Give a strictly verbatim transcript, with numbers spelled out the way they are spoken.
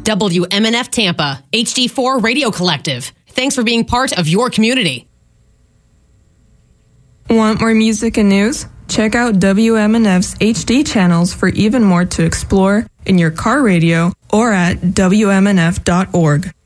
W M N F Tampa, H D four Radio Collective. Thanks for being part of your community. Want more music and news? Check out W M N F's H D channels for even more to explore in your car radio or at W M N F dot org.